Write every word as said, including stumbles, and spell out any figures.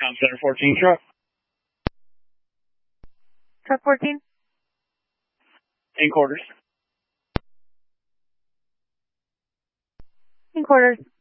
Town Center fourteen truck. Truck fourteen? In quarters. In quarters.